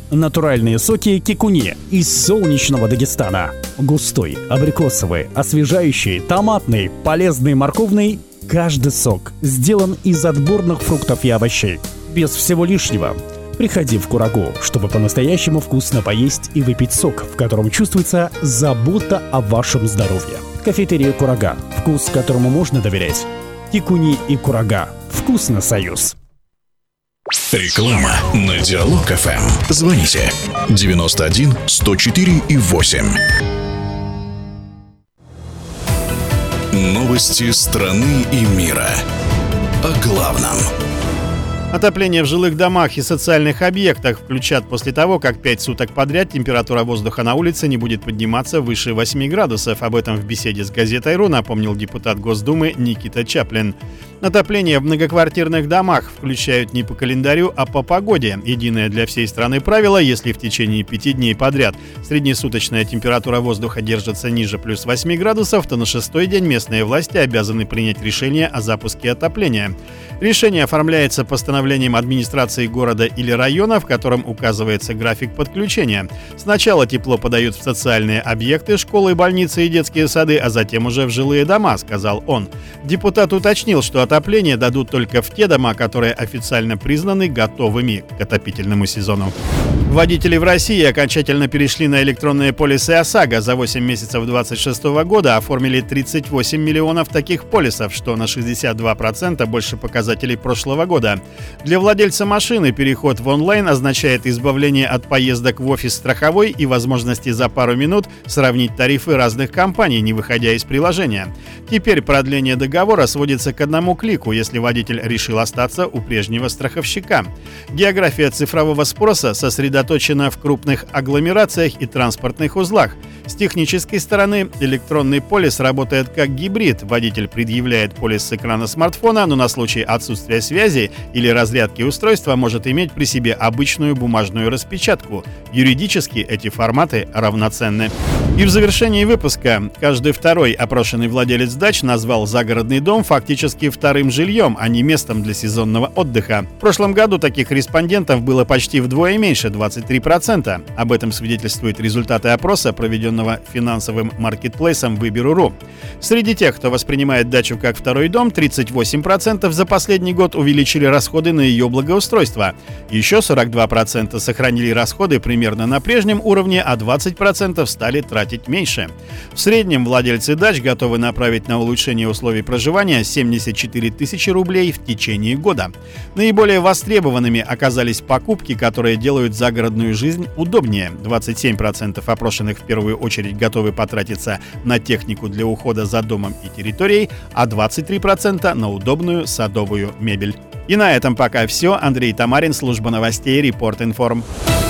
Натуральные соки кикуни из солнечного Дагестана. Густой, абрикосовый, освежающий, томатный, полезный, морковный. Каждый сок сделан из отборных фруктов и овощей. Без всего лишнего. Приходи в Курагу, чтобы по-настоящему вкусно поесть и выпить сок, в котором чувствуется забота о вашем здоровье. Кафетерия Курага. Вкус, которому можно доверять. Кикуни и Курага. Вкусно, союз. Реклама на Диалог ФМ. Звоните 91 104 и 8. Новости страны и мира. О главном. Отопление в жилых домах и социальных объектах включат после того, как 5 суток подряд температура воздуха на улице не будет подниматься выше 8 градусов. Об этом в беседе с газетой «Ру» напомнил депутат Госдумы Никита Чаплин. Отопление в многоквартирных домах включают не по календарю, а по погоде. Единое для всей страны правило: если в течение 5 дней подряд среднесуточная температура воздуха держится ниже плюс 8 градусов, то на 6-й день местные власти обязаны принять решение о запуске отопления. Решение оформляется постановлением администрации города или района, в котором указывается график подключения. Сначала тепло подают в социальные объекты, школы, больницы и детские сады, а затем уже в жилые дома, сказал он. Депутат уточнил, что отопление дадут только в те дома, которые официально признаны готовыми к отопительному сезону. Водители в России окончательно перешли на электронные полисы ОСАГО. За 8 месяцев 2026 года оформили 38 миллионов таких полисов, что на 62% больше показателей прошлого года. Для владельца машины переход в онлайн означает избавление от поездок в офис страховой и возможности за пару минут сравнить тарифы разных компаний, не выходя из приложения. Теперь продление договора сводится к одному клику, если водитель решил остаться у прежнего страховщика. География цифрового спроса сосредоточена в крупных агломерациях и транспортных узлах. С технической стороны электронный полис работает как гибрид. Водитель предъявляет полис с экрана смартфона, но на случай отсутствия связи или разрядки устройства может иметь при себе обычную бумажную распечатку. Юридически эти форматы равноценны. И в завершении выпуска каждый второй опрошенный владелец дач назвал загородный дом фактически вторым жильем, а не местом для сезонного отдыха. В прошлом году таких респондентов было почти вдвое меньше, 23%. Об этом свидетельствуют результаты опроса, проведенного финансовым маркетплейсом Выберу.ру. Среди тех, кто воспринимает дачу как второй дом, 38% за последний год увеличили расходы на ее благоустройство. Еще 42% сохранили расходы примерно на прежнем уровне, а 20% стали тратить меньше. В среднем владельцы дач готовы направить на улучшение условий проживания 74 тысячи рублей в течение года. Наиболее востребованными оказались покупки, которые делают загородную жизнь удобнее. 27% опрошенных в первую очередь готовы потратиться на технику для ухода за домом и территорией, а 23% на удобную садовую мебель. И на этом пока все. Андрей Тамарин, служба новостей, Репорт Информ.